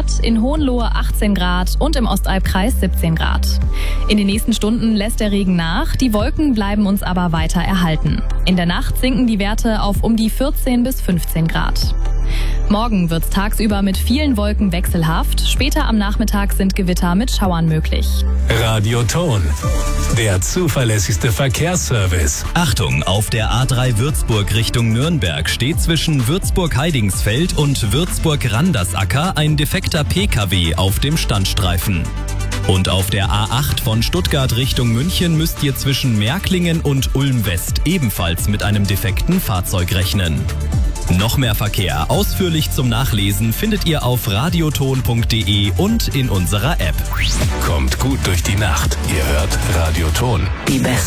Grad, in Hohenlohe 18 Grad und im Osthalbkreis 17 Grad. In den nächsten Stunden lässt der Regen nach, die Wolken bleiben uns aber weiter erhalten. In der Nacht sinken die Werte auf um die 14 bis 15 Grad. Morgen wird's tagsüber mit vielen Wolken wechselhaft. Später am Nachmittag sind Gewitter mit Schauern möglich. Radioton, der zuverlässigste Verkehrsservice. Achtung, auf der A3 Würzburg Richtung Nürnberg steht zwischen Würzburg-Heidingsfeld und Würzburg-Randersacker ein defekter PKW auf dem Standstreifen. Und auf der A8 von Stuttgart Richtung München müsst ihr zwischen Märklingen und Ulm West ebenfalls mit einem defekten Fahrzeug rechnen. Noch mehr Verkehr ausführlich zum Nachlesen findet ihr auf radioton.de und in unserer App. Kommt gut durch die Nacht. Ihr hört Radioton. Die besten